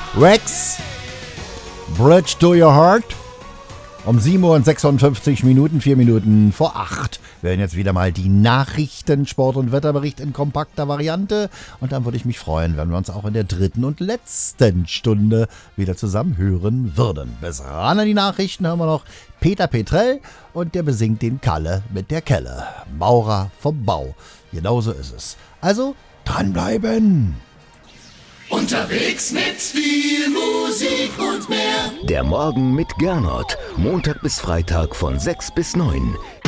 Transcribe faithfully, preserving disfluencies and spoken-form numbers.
Rex, Bridge to Your Heart. Um sieben Uhr und sechsundfünfzig Minuten, vier Minuten vor acht, werden jetzt wieder mal die Nachrichten, Sport- und Wetterbericht in kompakter Variante. Und dann würde ich mich freuen, wenn wir uns auch in der dritten und letzten Stunde wieder zusammen hören würden. Bis ran an die Nachrichten hören wir noch Peter Petrell und der besingt den Kalle mit der Kelle. Maurer vom Bau. Genauso ist es. Also dranbleiben! Unterwegs mit viel Musik und mehr. Der Morgen mit Gernot. Montag bis Freitag von sechs bis neun.